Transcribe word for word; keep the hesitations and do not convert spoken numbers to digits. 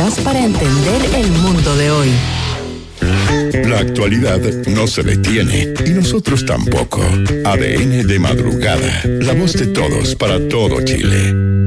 acompañarnos para entender el mundo de hoy. La actualidad no se detiene y nosotros tampoco. A D N de madrugada, la voz de todos para todo Chile.